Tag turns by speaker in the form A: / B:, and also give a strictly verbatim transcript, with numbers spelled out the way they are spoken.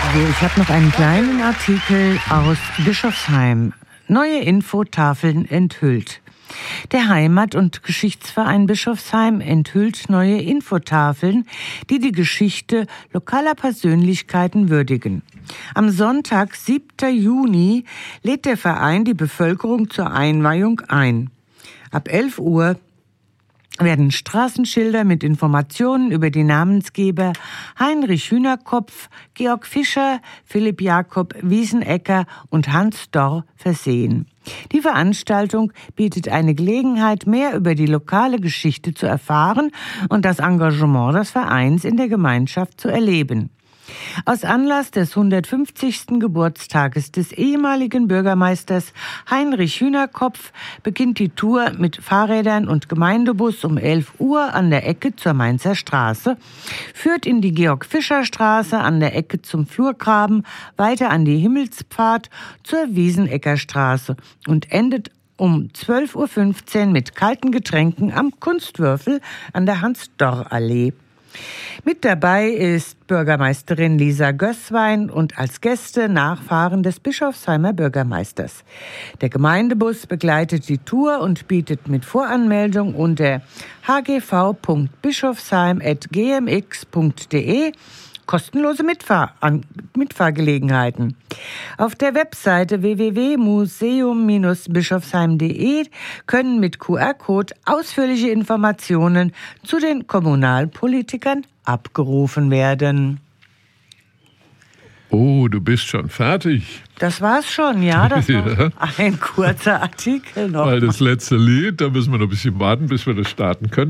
A: So, ich habe noch einen kleinen Artikel aus Bischofsheim. Neue Infotafeln enthüllt. Der Heimat- und Geschichtsverein Bischofsheim enthüllt neue Infotafeln, die die Geschichte lokaler Persönlichkeiten würdigen. Am Sonntag, siebten Juni, lädt der Verein die Bevölkerung zur Einweihung ein. Ab elf Uhr werden Straßenschilder mit Informationen über die Namensgeber Heinrich Hühnerkopf, Georg Fischer, Philipp Jakob Wiesenecker und Hans Dorr versehen. Die Veranstaltung bietet eine Gelegenheit, mehr über die lokale Geschichte zu erfahren und das Engagement des Vereins in der Gemeinschaft zu erleben. Aus Anlass des hundertfünfzigsten Geburtstages des ehemaligen Bürgermeisters Heinrich Hühnerkopf beginnt die Tour mit Fahrrädern und Gemeindebus um elf Uhr an der Ecke zur Mainzer Straße, führt in die Georg-Fischer-Straße an der Ecke zum Flurgraben, weiter an die Himmelspfad zur Wiesenecker Straße und endet um zwölf Uhr fünfzehn mit kalten Getränken am Kunstwürfel an der Hans-Dorr-Allee. Mit dabei ist Bürgermeisterin Lisa Gößwein und als Gäste Nachfahren des Bischofsheimer Bürgermeisters. Der Gemeindebus begleitet die Tour und bietet mit Voranmeldung unter h g v punkt bischofsheim at g m x punkt d e kostenlose Mitfahr- an Mitfahrgelegenheiten. Auf der Webseite w w w punkt museum Bindestrich bischofsheim punkt d e können mit Q R-Code ausführliche Informationen zu den Kommunalpolitikern abgerufen werden.
B: Oh, du bist schon fertig.
A: Das war's schon, ja. Das war
B: Ja.
A: ein kurzer Artikel noch.
B: Weil das letzte Lied, da müssen wir noch ein bisschen warten, bis wir das starten können.